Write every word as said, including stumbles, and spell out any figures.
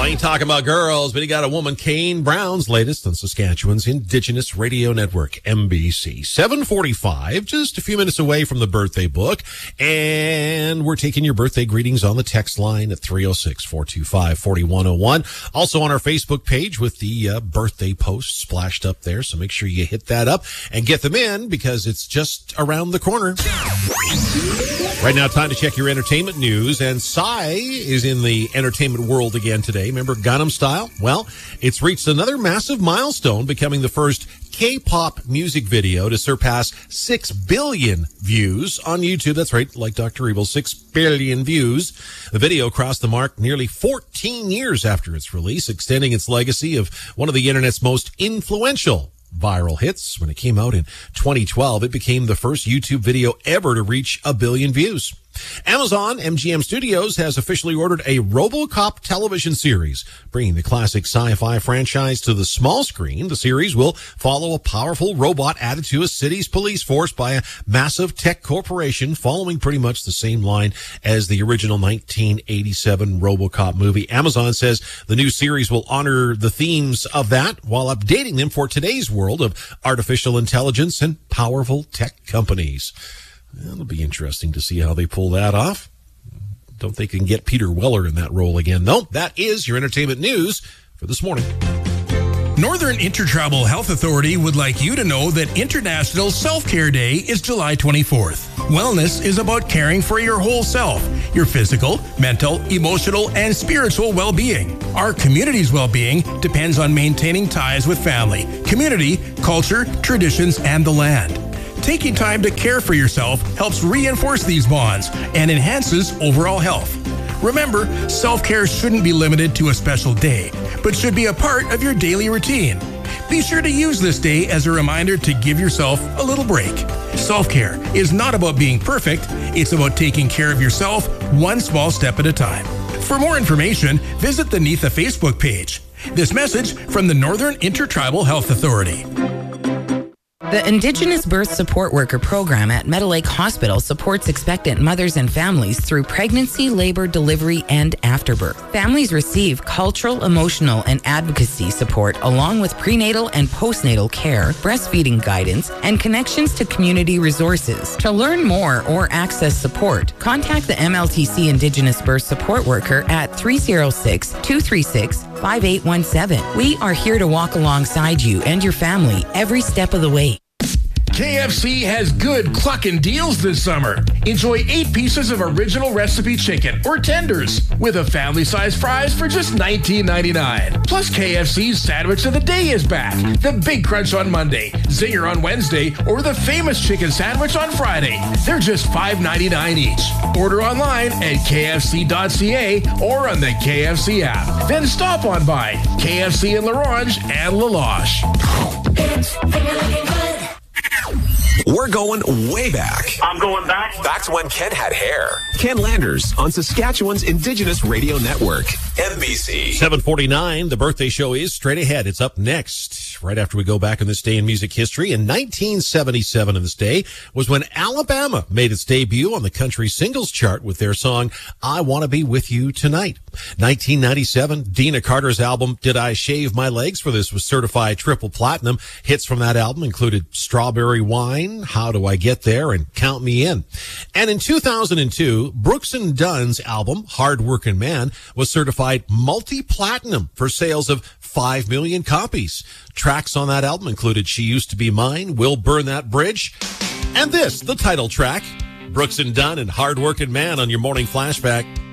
I ain't talking about girls, but he got a woman. Kane Brown's latest on Saskatchewan's Indigenous Radio Network, M B C. seven forty-five, just a few minutes away from the birthday book. And we're taking your birthday greetings on the text line at three oh six, four two five, four one oh one. Also on our Facebook page with the uh, birthday post splashed up there. So make sure you hit that up and get them in because it's just around the corner. Right now, time to check your entertainment news. And Psy is in the entertainment world again today. Remember Gangnam Style? Well, it's reached another massive milestone, becoming the first K-pop music video to surpass six billion views on YouTube. That's right, like Doctor Evil, six billion views. The video crossed the mark nearly fourteen years after its release, extending its legacy of one of the internet's most influential viral hits. When it came out in twenty twelve, it became the first YouTube video ever to reach a billion views. Amazon M G M Studios has officially ordered a RoboCop television series, bringing the classic sci-fi franchise to the small screen. The series will follow a powerful robot added to a city's police force by a massive tech corporation, following pretty much the same line as the original nineteen eighty-seven RoboCop movie. Amazon says the new series will honor the themes of that while updating them for today's world of artificial intelligence and powerful tech companies. It'll be interesting to see how they pull that off. Don't think they can get Peter Weller in that role again. No, that is your entertainment news for this morning. Northern Intertribal Health Authority would like you to know that International Self-Care Day is July twenty-fourth. Wellness is about caring for your whole self, your physical, mental, emotional, and spiritual well-being. Our community's well-being depends on maintaining ties with family, community, culture, traditions, and the land. Taking time to care for yourself helps reinforce these bonds and enhances overall health. Remember, self-care shouldn't be limited to a special day, but should be a part of your daily routine. Be sure to use this day as a reminder to give yourself a little break. Self-care is not about being perfect, it's about taking care of yourself one small step at a time. For more information, visit the N I T H A Facebook page. This message from the Northern Intertribal Health Authority. The Indigenous Birth Support Worker program at Meadow Lake Hospital supports expectant mothers and families through pregnancy, labor, delivery, and afterbirth. Families receive cultural, emotional, and advocacy support along with prenatal and postnatal care, breastfeeding guidance, and connections to community resources. To learn more or access support, contact the M L T C Indigenous Birth Support Worker at three oh six, two three six, five eight one seven. We are here to walk alongside you and your family every step of the way. K F C has good cluckin' deals this summer. Enjoy eight pieces of original recipe chicken or tenders with a family-sized fries for just nineteen ninety-nine. Plus, K F C's Sandwich of the Day is back. The Big Crunch on Monday, Zinger on Wednesday, or the famous chicken sandwich on Friday. They're just five ninety-nine each. Order online at k f c dot c a or on the K F C app. Then stop on by K F C in LaRange and La Loche. We're going way back. I'm going back. Back to when Ken had hair. Ken Landers on Saskatchewan's Indigenous Radio Network, M B C. seven forty-nine, the birthday show is straight ahead. It's up next, right after we go back in this day in music history. In nineteen seventy-seven, on this day, was when Alabama made its debut on the country singles chart with their song, I Want to Be With You Tonight. nineteen ninety-seven, Dina Carter's album, Did I Shave My Legs For This, was certified triple platinum. Hits from that album included Strawberry Wine, How Do I Get There, and Count Me In. And in two thousand two, Brooks and Dunn's album, Hard Workin' Man, was certified multi-platinum for sales of five million copies. Tracks on that album included She Used to Be Mine, We'll Burn That Bridge, and this, the title track, Brooks and Dunn and Hard Workin' Man on your morning flashback.